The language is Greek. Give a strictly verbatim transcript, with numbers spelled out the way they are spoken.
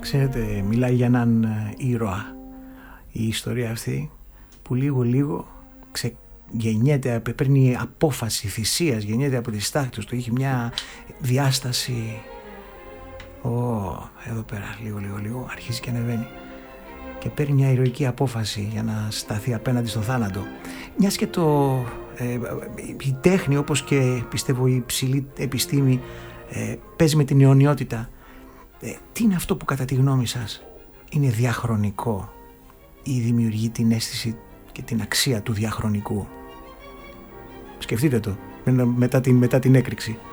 Ξέρετε, μιλάει για έναν ήρωα η ιστορία αυτή που λίγο λίγο ξε... γεννιέται, παίρνει απόφαση θυσίας, γεννιέται από τη στάχτη του, έχει μια διάσταση. Ω, εδώ πέρα λίγο λίγο λίγο αρχίζει και ανεβαίνει και παίρνει μια ηρωική απόφαση για να σταθεί απέναντι στο θάνατο. Μιας και το, ε, η τέχνη, όπως και πιστεύω η υψηλή επιστήμη, ε, παίζει με την αιωνιότητα. Ε, τι είναι αυτό που κατά τη γνώμη σας είναι διαχρονικό ή δημιουργεί την αίσθηση και την αξία του διαχρονικού? Σκεφτείτε το μετά την, μετά την έκρηξη.